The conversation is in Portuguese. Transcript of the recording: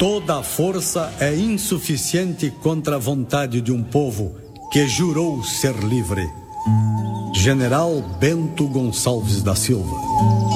Toda a força é insuficiente contra a vontade de um povo que jurou ser livre. General Bento Gonçalves da Silva.